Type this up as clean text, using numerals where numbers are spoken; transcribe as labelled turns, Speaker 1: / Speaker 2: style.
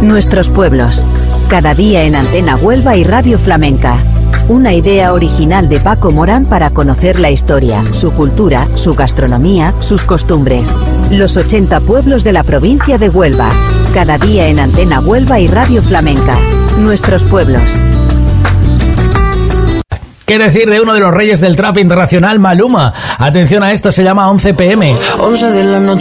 Speaker 1: Nuestros pueblos. Cada día en Antena Huelva y Radio Flamenca. Una idea original de Paco Morán para conocer la historia, su cultura, su gastronomía, sus costumbres. Los 80 pueblos de la provincia de Huelva. Cada día en Antena Huelva y Radio Flamenca. Nuestros pueblos.
Speaker 2: ¿Qué decir de uno de los reyes del trap internacional, Maluma? Atención a esto, se llama 11 PM.
Speaker 3: 11 de la noche.